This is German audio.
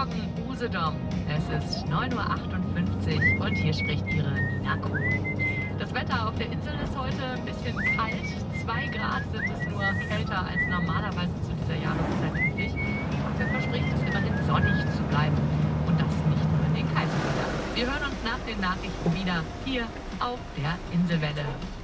Morgen, Usedom. Es ist 9:58 Uhr und hier spricht Ihre Nina Kuhn. Das Wetter auf der Insel ist heute ein bisschen kalt. 2 Grad sind es nur, kälter als normalerweise zu dieser Jahreszeit üblich. Dafür verspricht es immerhin sonnig zu bleiben. Und das nicht nur in den kalten Tagen. Wir hören uns nach den Nachrichten wieder hier auf der Inselwelle.